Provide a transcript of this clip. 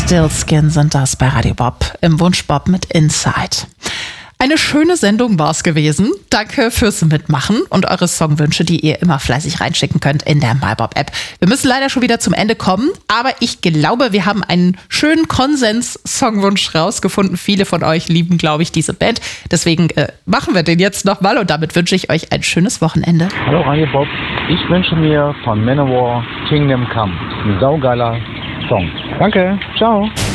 Stillskin sind das bei Radio Bob im Wunschbob mit Inside. Eine schöne Sendung war es gewesen. Danke fürs Mitmachen und eure Songwünsche, die ihr immer fleißig reinschicken könnt in der MyBob-App. Wir müssen leider schon wieder zum Ende kommen, aber ich glaube, wir haben einen schönen Konsens-Songwunsch rausgefunden. Viele von euch lieben, glaube ich, diese Band. Deswegen machen wir den jetzt nochmal und damit wünsche ich euch ein schönes Wochenende. Hallo Radio Bob, ich wünsche mir von Manowar Kingdom Come. Ein saugeiler Song. Danke, ciao.